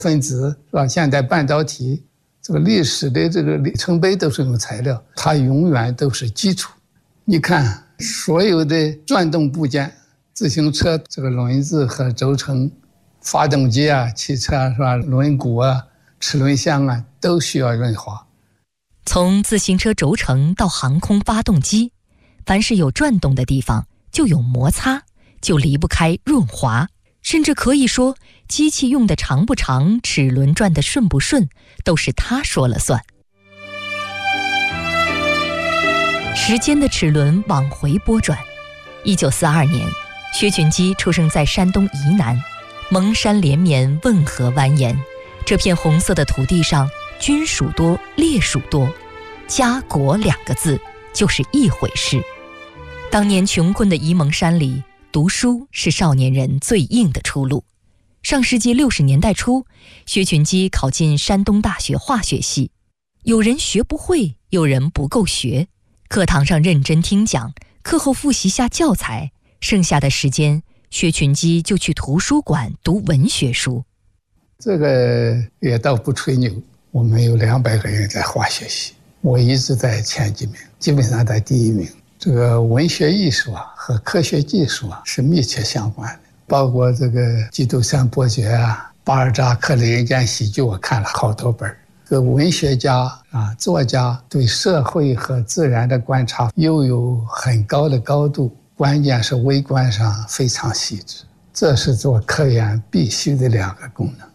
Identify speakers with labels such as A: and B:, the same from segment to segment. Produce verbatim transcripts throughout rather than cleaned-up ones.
A: 分子是吧？现代半导体，这个历史的这个里程碑都是用材料，它永远都是基础。你看，所有的转动部件，自行车这个轮子和轴承，发动机啊，汽车啊，是吧？轮毂啊，齿轮箱啊，都需要润滑。
B: 从自行车轴承到航空发动机，凡是有转动的地方，就有摩擦，就离不开润滑。甚至可以说，机器用的长不长，齿轮转的顺不顺，都是他说了算。时间的齿轮往回拨转。一九四二年，薛群基出生在山东沂南，蒙山连绵，汶河蜿蜒，这片红色的土地上，军属多，烈属多，家国两个字就是一回事。当年穷困的沂蒙山里，读书是少年人最硬的出路。上世纪六十年代初，薛群基考进山东大学化学系，有人学不会，有人不够学，课堂上认真听讲，课后复习下教材，剩下的时间，薛群基就去图书馆读文学书。
A: 这个也倒不吹牛，我们有两百个人在化学系，我一直在前几名，基本上在第一名。这个文学艺术啊和科学技术啊是密切相关的，包括这个《基督山伯爵》啊、巴尔扎克的人间喜剧，我看了好多本。这个文学家啊、作家对社会和自然的观察又有很高的高度，关键是微观上非常细致，这是做科研必须的两个功能。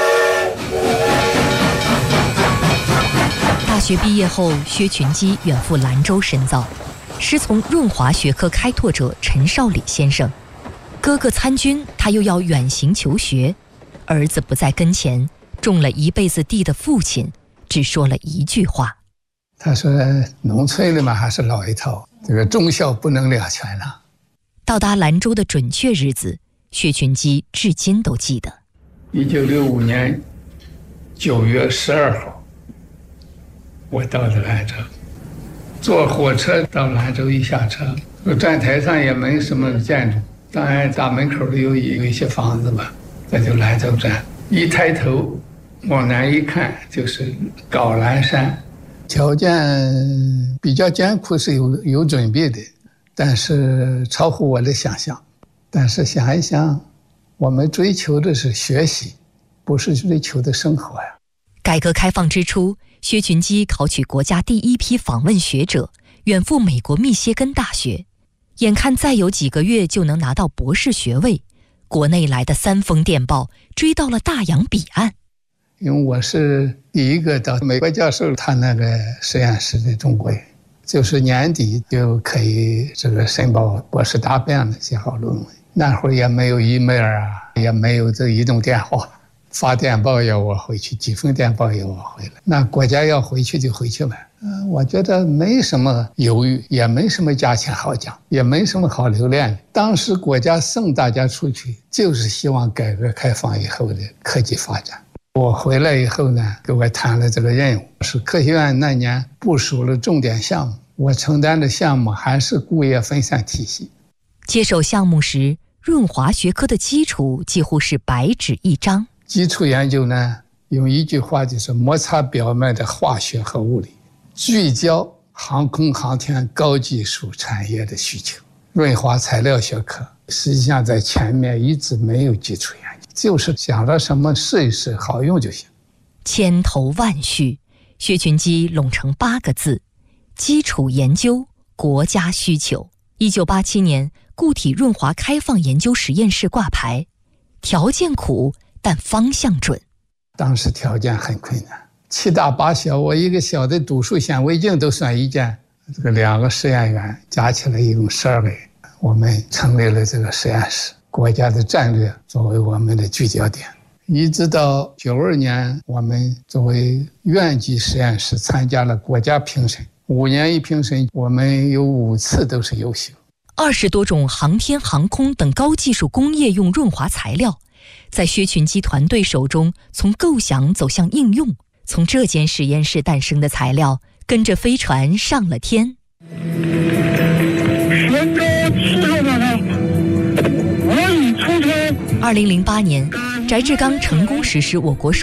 B: 大学毕业后，薛群基远赴兰州深造，师从润滑学科开拓者陈少礼先生。哥哥参军，他又要远行求学，儿子不在跟前，种了一辈子地的父亲只说了一句话，
A: 他说农村的嘛还是老一套，这个忠孝不能两全了。
B: 到达兰州的准确日子，薛群基至今都记得。
A: 一九六五年九月十二号，我到了兰州，坐火车到兰州，一下车，站台上也没什么建筑，当然大门口有有一些房子吧，这就兰州站。一抬头往南一看，就是高兰山，条件比较艰苦，是有有准备的，但是超乎我的想象。但是想一想，我们追求的是学习，不是追求的生活呀。
B: 改革开放之初，薛群基考取国家第一批访问学者，远赴美国密歇根大学，眼看再有几个月就能拿到博士学位，国内来的三封电报追到了大洋彼岸。
A: 因为我是第一个到美国教授他那个实验室的中国人，就是年底就可以这个申报博士答辩了，写好论文。那会儿也没有 email 啊，也没有这移动电话，发电报要我回去，几封电报要我回来，那国家要回去就回去呗。嗯，我觉得没什么犹豫，也没什么价钱好讲，也没什么好留恋的。当时国家送大家出去，就是希望改革开放以后的科技发展。我回来以后呢，给我谈了这个任务，是科学院那年部署了重点项目，我承担的项目还是固液分散体系。
B: 接手项目时，润滑学科的基础几乎是白纸一张。
A: 基础研究呢，用一句话就是摩擦表面的化学和物理，聚焦航空航天高技术产业的需求。润滑材料学科实际上在前面一直没有基础研究，就是想到什么试一试，好用就行。
B: 千头万绪，薛群基拢成八个字：基础研究，国家需求。一九八七年，固体润滑开放研究实验室挂牌，条件苦，但方向准。
A: 当时条件很困难，七大八小，我一个小的读数显微镜都算一件，这个两个实验员加起来一共十二个人，我们成立了这个实验室，国家的战略作为我们的聚焦点。一直到九二年，我们作为院级实验室参加了国家评审，五年一评审，我们有五次都是优秀。
B: 二十多种航天航空等高技术工业用润滑材料，在薛群基团队手中从构想走向应用，从这间实验室诞生的材料跟着飞船上了天。
C: 宣告启动状态，我已出车。
B: 二零零八年，翟志刚成功实施我国首